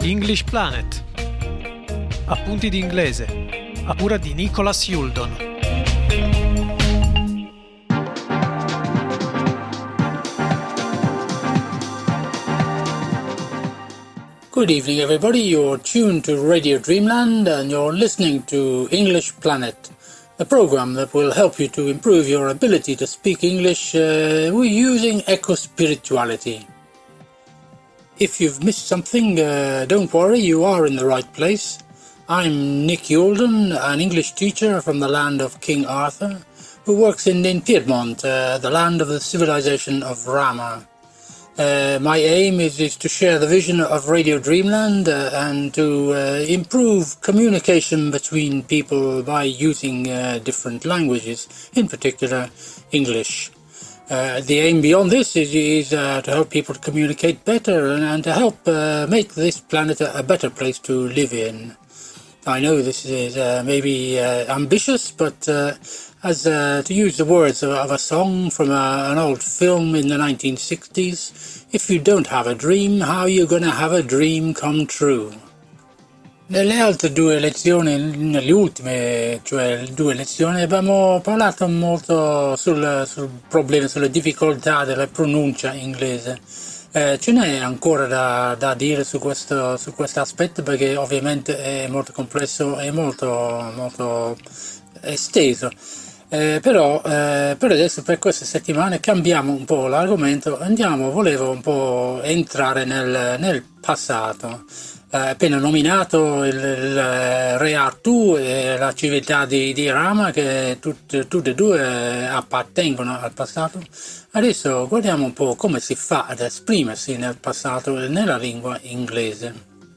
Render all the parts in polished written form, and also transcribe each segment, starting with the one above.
English Planet. Appunti di inglese, a cura di Nicholas Yuldon. Good evening, everybody. You're tuned to Radio Dreamland and you're listening to English Planet, a program that will help you to improve your ability to speak English using eco-spirituality. If you've missed something, don't worry, you are in the right place. I'm Nick Yuldon, an English teacher from the land of King Arthur, who works in Piedmont, the land of the civilization of Rama. My aim is to share the vision of Radio Dreamland and to improve communication between people by using different languages, in particular English. The aim beyond this is to help people to communicate better and to help make this planet a better place to live in. I know this is maybe ambitious, but as to use the words of a song from an old film in the 1960s, if you don't have a dream, how are you going to have a dream come true? Nelle altre due lezioni, nelle ultime, cioè 2 lezioni, abbiamo parlato molto sul problema, sulle difficoltà della pronuncia inglese. Ce n'è ancora da dire su questo aspetto, perché ovviamente è molto complesso e molto esteso. Però per adesso, per queste settimane, cambiamo un po' l'argomento, volevo un po' entrare nel passato. Appena nominato il re Artù e la civiltà di Rama, che tutte e due appartengono al passato. Adesso guardiamo un po' come si fa ad esprimersi nel passato nella lingua inglese.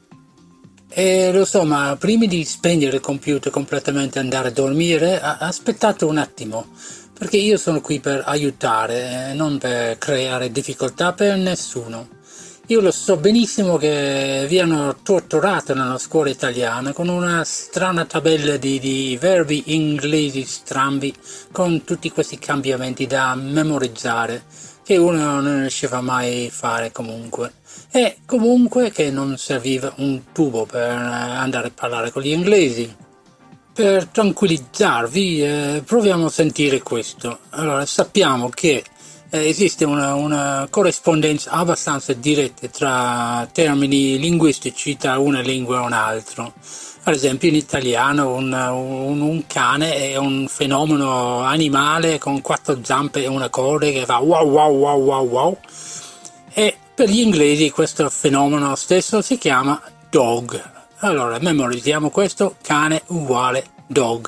E lo so, ma prima di spegnere il computer completamente e andare a dormire, aspettate un attimo, perché io sono qui per aiutare, non per creare difficoltà per nessuno. Io lo so benissimo che vi hanno torturato nella scuola italiana con una strana tabella di verbi inglesi strambi, con tutti questi cambiamenti da memorizzare, che uno non riusciva mai a fare comunque. E comunque che non serviva un tubo per andare a parlare con gli inglesi. Per tranquillizzarvi, proviamo a sentire questo. Allora, sappiamo che esiste una corrispondenza abbastanza diretta tra termini linguistici tra una lingua e un'altra. Ad esempio in italiano un cane è un fenomeno animale con 4 zampe e una coda che fa wow wow wow wow wow, e per gli inglesi questo fenomeno stesso si chiama dog. Allora memorizziamo questo: cane uguale dog.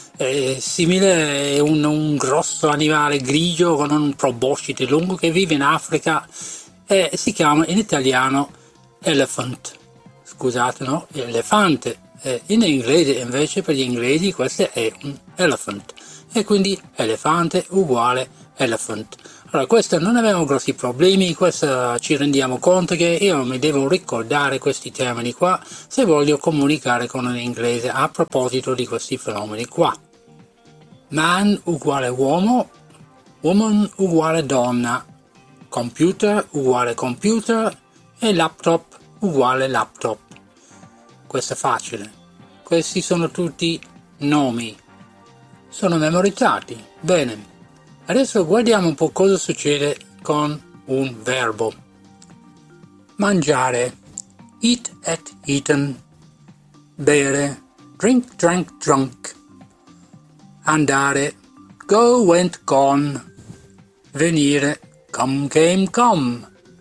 Simile è un grosso animale grigio con un proboscite lungo che vive in Africa e si chiama in italiano elephant. Scusate, no? Elefante. In inglese invece, per gli inglesi, questo è un elephant, e quindi elefante uguale elephant. Allora, questo non abbiamo grossi problemi, questo ci rendiamo conto che io mi devo ricordare questi termini qua se voglio comunicare con un inglese a proposito di questi fenomeni qua. Man uguale uomo, woman uguale donna, computer uguale computer e laptop uguale laptop. Questo è facile. Questi sono tutti nomi. Sono memorizzati. Bene. Adesso guardiamo un po' cosa succede con un verbo. Mangiare, eat at eaten. Bere, drink drank drunk. Andare, go went gone. Venire, come came come.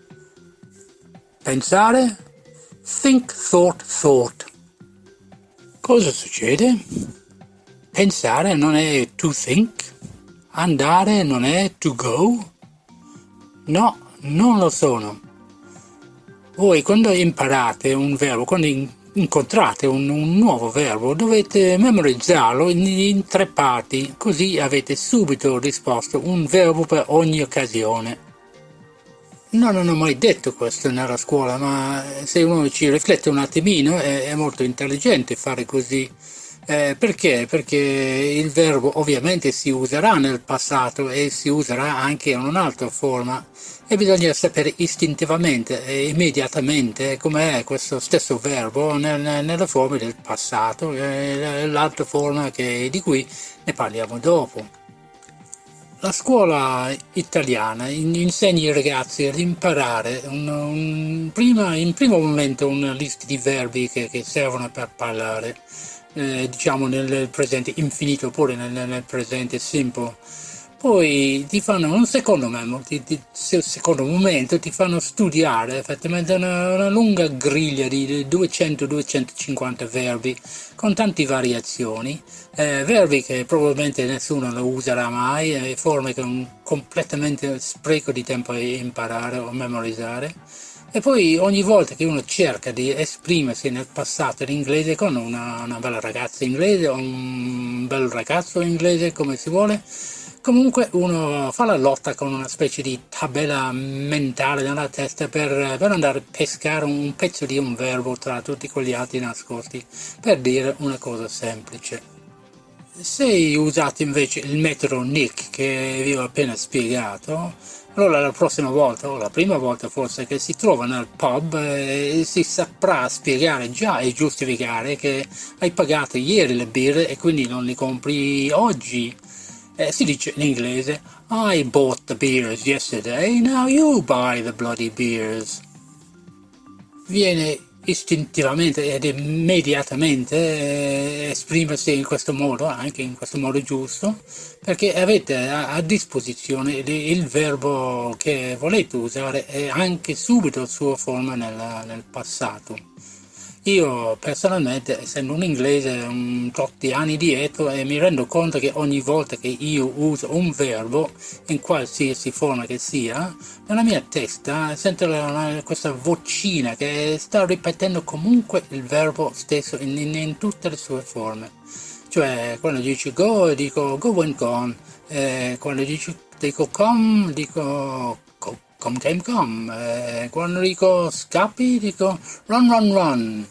Pensare, think thought thought. Cosa succede? Pensare non è to think? Andare non è to go? No, non lo sono. Voi quando imparate un verbo, quando incontrate un nuovo verbo, dovete memorizzarlo in 3 parti, così avete subito risposto un verbo per ogni occasione. Non ho mai detto questo nella scuola, ma se uno ci riflette un attimino è molto intelligente fare così. Perché? Perché il verbo ovviamente si userà nel passato e si userà anche in un'altra forma e bisogna sapere istintivamente e immediatamente com'è questo stesso verbo nella forma del passato e l'altra forma di cui ne parliamo dopo. La scuola italiana insegna ai ragazzi ad imparare in primo momento una lista di verbi che servono per parlare, diciamo nel presente infinito oppure nel presente simple. Poi ti fanno un secondo momento ti fanno studiare effettivamente una lunga griglia di 200-250 verbi con tante variazioni, verbi che probabilmente nessuno lo userà mai, forme che è un completamente spreco di tempo a imparare o memorizzare. E poi ogni volta che uno cerca di esprimersi nel passato in inglese con una bella ragazza inglese o un bel ragazzo inglese, come si vuole, comunque uno fa la lotta con una specie di tabella mentale nella testa per andare a pescare un pezzo di un verbo tra tutti quegli altri nascosti, per dire una cosa semplice. Se usate invece il metodo Nick che vi ho appena spiegato, allora la prossima volta, o la prima volta forse, che si trova nel pub, si saprà spiegare già e giustificare che hai pagato ieri le birre e quindi non le compri oggi. Si dice in inglese, I bought the beers yesterday, now you buy the bloody beers. Viene istintivamente ed immediatamente esprimersi in questo modo, anche in questo modo giusto, perché avete a disposizione il verbo che volete usare e anche subito sua forma nel passato. Io personalmente, essendo un inglese un tot di anni dietro, mi rendo conto che ogni volta che io uso un verbo, in qualsiasi forma che sia, nella mia testa sento questa vocina che sta ripetendo comunque il verbo stesso in tutte le sue forme. Cioè, quando dici go, dico go went gone, quando dico come, dico come came come, quando dico scappi, dico run run run.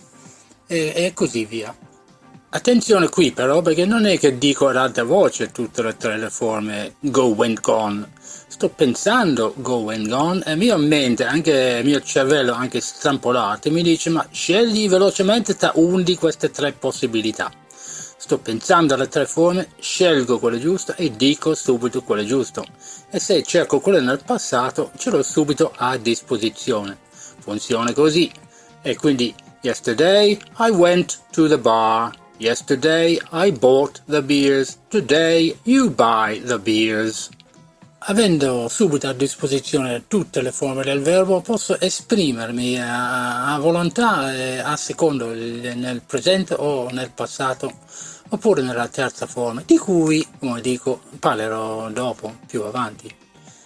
E così via. Attenzione qui però, perché non è che dico ad alta voce tutte e tre le forme go, went, gone. Sto pensando go, went, gone e mia mente, anche il mio cervello anche strampolato, mi dice ma scegli velocemente tra una di queste tre possibilità. Sto pensando alle tre forme, scelgo quello giusto e dico subito quello giusto. E se cerco quello nel passato, ce l'ho subito a disposizione. Funziona così. E quindi yesterday I went to the bar. Yesterday I bought the beers. Today you buy the beers. Avendo subito a disposizione tutte le forme del verbo, posso esprimermi a volontà a secondo nel presente o nel passato, oppure nella terza forma, di cui, come dico, parlerò dopo, più avanti.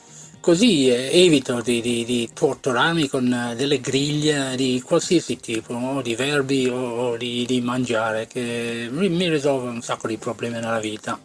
Così evito di torturarmi con delle griglie di qualsiasi tipo, o di verbi o di mangiare, che mi risolve un sacco di problemi nella vita.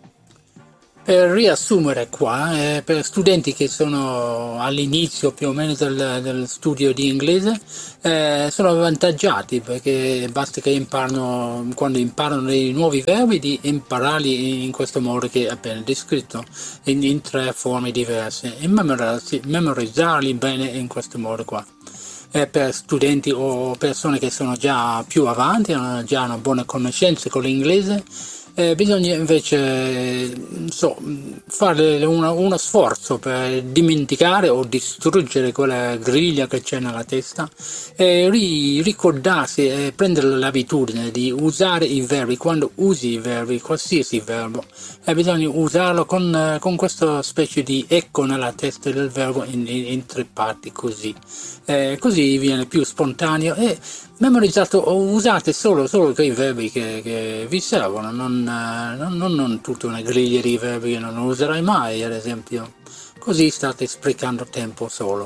Per riassumere qua, per studenti che sono all'inizio più o meno del studio di inglese, sono avvantaggiati perché basta che quando imparano dei nuovi verbi, di impararli in questo modo che è appena descritto, in tre forme diverse, e memorizzarli bene in questo modo qua. Per studenti o persone che sono già più avanti, hanno già una buona conoscenza con l'inglese, bisogna invece fare uno sforzo per dimenticare o distruggere quella griglia che c'è nella testa e ricordarsi e prendere l'abitudine di usare i verbi. Quando usi i verbi, qualsiasi verbo, bisogna usarlo con questa specie di eco nella testa del verbo in tre parti, così viene più spontaneo e memorizzato, o usate solo quei verbi che vi servono, non tutta una griglia di verbi che non userai mai, ad esempio. Così state sprecando tempo solo.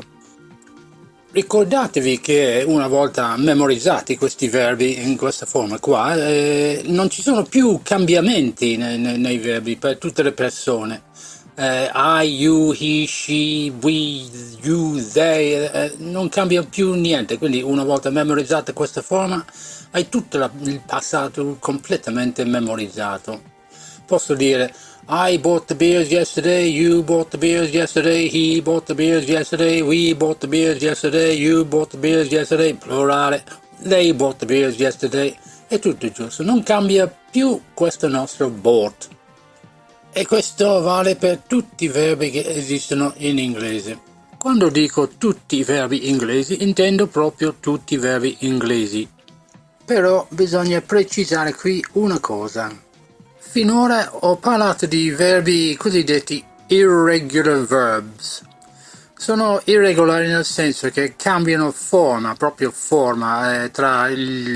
Ricordatevi che una volta memorizzati questi verbi in questa forma qua, non ci sono più cambiamenti nei verbi per tutte le persone. I, you, he, she, we, you, they, non cambia più niente, quindi una volta memorizzata questa forma hai tutto il passato completamente memorizzato. Posso dire I bought the beers yesterday, you bought the beers yesterday, he bought the beers yesterday, we bought the beers yesterday, you bought the beers yesterday, plurale, they bought the beers yesterday, è tutto giusto, non cambia più questo nostro bought. E questo vale per tutti i verbi che esistono in inglese. Quando dico tutti i verbi inglesi, intendo proprio tutti i verbi inglesi. Però bisogna precisare qui una cosa. Finora ho parlato di verbi cosiddetti irregular verbs. Sono irregolari nel senso che cambiano forma, proprio forma, tra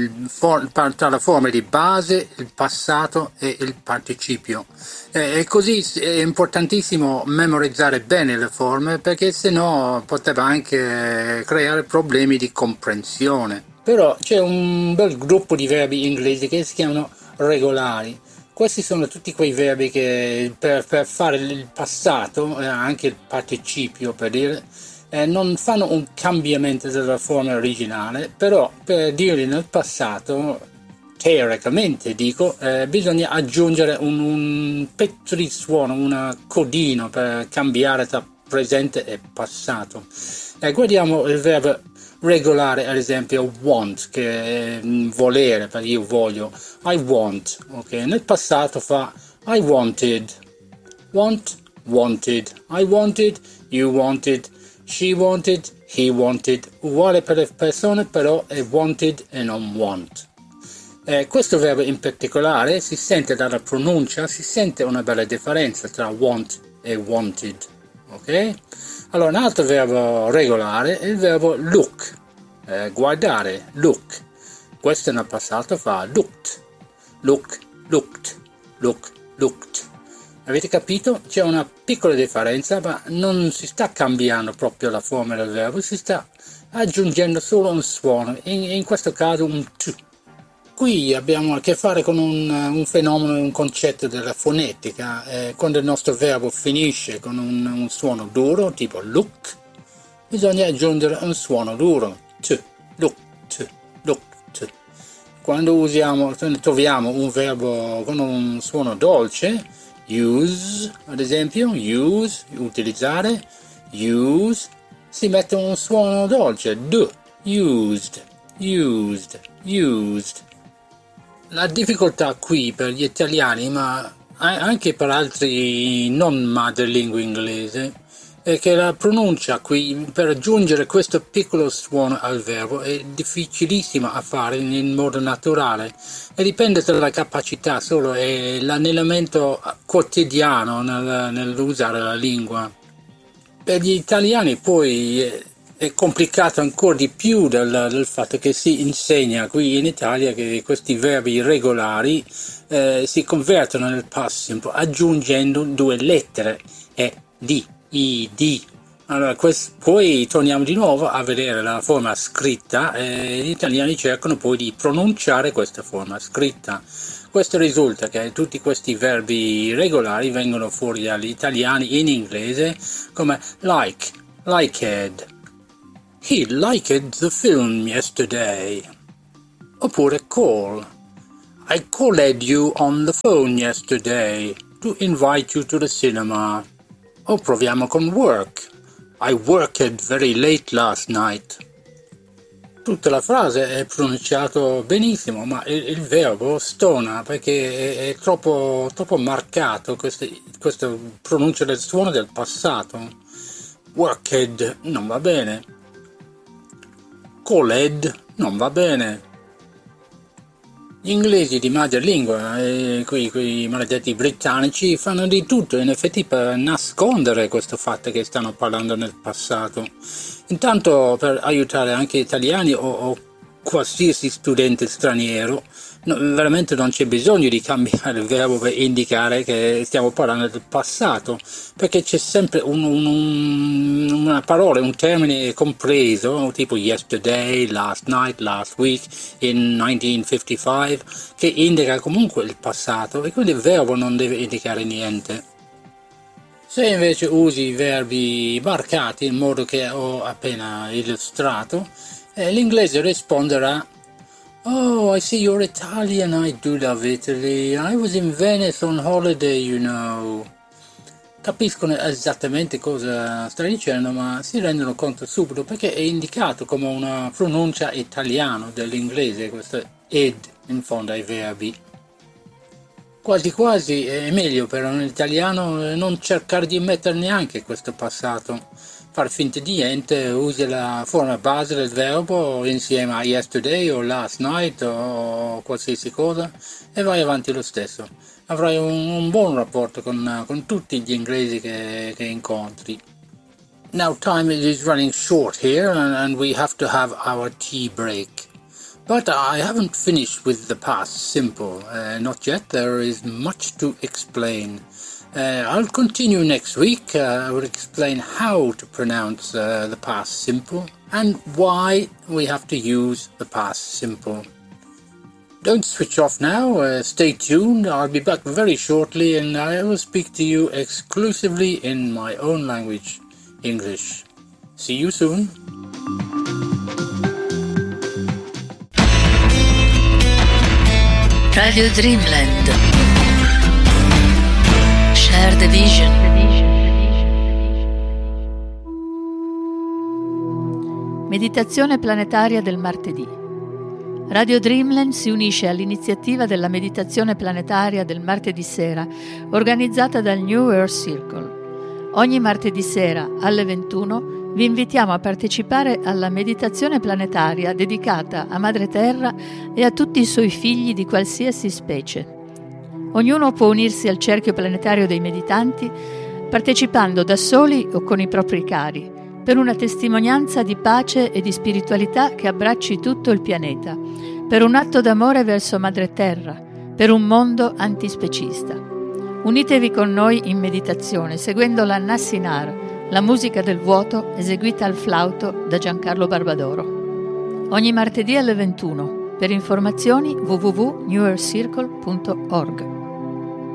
la forma di base, il passato e il participio. E così è importantissimo memorizzare bene le forme perché sennò poteva anche creare problemi di comprensione. Però c'è un bel gruppo di verbi inglesi che si chiamano regolari. Questi sono tutti quei verbi che per fare il passato, anche il participio per dire, non fanno un cambiamento della forma originale, però per dirli nel passato, teoricamente dico, bisogna aggiungere un pezzo di suono, un codino per cambiare tra presente e passato. Guardiamo il verbo regolare, ad esempio want, che è volere, perché io voglio, I want, ok? Nel passato fa I wanted, want, wanted, I wanted, you wanted, she wanted, he wanted, uguale per le persone, però è wanted e non want. Questo verbo in particolare si sente dalla pronuncia, si sente una bella differenza tra want e wanted, ok? Allora, un altro verbo regolare è il verbo look, guardare, look. Questo nel passato fa looked, look, looked, look, looked. Avete capito? C'è una piccola differenza, ma non si sta cambiando proprio la forma del verbo, si sta aggiungendo solo un suono, in questo caso un t. Qui abbiamo a che fare con un fenomeno, un concetto della fonetica. Quando il nostro verbo finisce con un suono duro, tipo look, bisogna aggiungere un suono duro, t, looked, looked. Quando troviamo un verbo con un suono dolce, use, ad esempio, use, utilizzare, use, si mette un suono dolce, d, used, used, used. La difficoltà qui per gli italiani, ma anche per altri non madrelingua inglese, è che la pronuncia qui, per aggiungere questo piccolo suono al verbo, è difficilissima a fare in modo naturale e dipende dalla capacità solo e l'allenamento quotidiano nell'usare la lingua. Per gli italiani poi è complicato ancora di più del fatto che si insegna qui in Italia che questi verbi regolari si convertono nel past simple aggiungendo due lettere, di, id. Allora, poi torniamo di nuovo a vedere la forma scritta e gli italiani cercano poi di pronunciare questa forma scritta. Questo risulta che tutti questi verbi regolari vengono fuori agli italiani in inglese come like, liked. He liked the film yesterday. Oppure call. I called you on the phone yesterday to invite you to the cinema. O proviamo con work. I worked very late last night. Tutta la frase è pronunciato benissimo, ma il verbo stona perché è troppo marcato questa pronuncia del suono del passato. Worked non va bene. Called non va bene. Gli inglesi di madrelingua e quei maledetti britannici fanno di tutto in effetti per nascondere questo fatto che stanno parlando nel passato. Intanto per aiutare anche italiani o qualsiasi studente straniero, veramente non c'è bisogno di cambiare il verbo per indicare che stiamo parlando del passato, perché c'è sempre una parola, un termine compreso, tipo yesterday, last night, last week, in 1955, che indica comunque il passato e quindi il verbo non deve indicare niente. Se invece usi i verbi marcati in modo che ho appena illustrato, l'inglese risponderà: "Oh, I see you're Italian. I do love Italy. I was in Venice on holiday, you know." Capiscono esattamente cosa stai dicendo, ma si rendono conto subito perché è indicato come una pronuncia italiana dell'inglese, questo ed in fondo ai verbi. Quasi quasi è meglio per un italiano non cercare di mettere neanche questo passato. Far finta di niente, usi la forma base del verbo insieme a yesterday o last night o qualsiasi cosa e vai avanti lo stesso. Avrai un buon rapporto con tutti gli inglesi che incontri. Now time is running short here and we have to have our tea break. But I haven't finished with the past simple. Not yet, there is much to explain. I'll continue next week. I will explain how to pronounce the past simple and why we have to use the past simple. Don't switch off now, stay tuned. I'll be back very shortly and I will speak to you exclusively in my own language, English. See you soon. Radio Dreamland. Share the vision. Meditazione planetaria del martedì. Radio Dreamland si unisce all'iniziativa della meditazione planetaria del martedì sera, organizzata dal New Earth Circle. Ogni martedì sera alle 21 vi invitiamo a partecipare alla meditazione planetaria dedicata a Madre Terra e a tutti i suoi figli di qualsiasi specie. Ognuno può unirsi al cerchio planetario dei meditanti partecipando da soli o con i propri cari, per una testimonianza di pace e di spiritualità che abbracci tutto il pianeta, per un atto d'amore verso Madre Terra, per un mondo antispecista. Unitevi con noi in meditazione seguendo la Nassinar, la musica del vuoto eseguita al flauto da Giancarlo Barbadoro. Ogni martedì alle 21. Per informazioni www.newearthcircle.org.